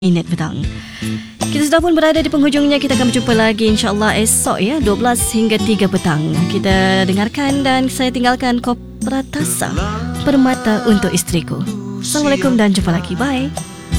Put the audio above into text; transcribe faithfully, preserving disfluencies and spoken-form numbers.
minit petang. Kita sudah pun berada di penghujungnya. Kita akan berjumpa lagi insya-Allah esok ya dua belas hingga tiga petang. Kita dengarkan dan saya tinggalkan Kopratasa Permata untuk Isteriku. Assalamualaikum dan jumpa lagi. Bye.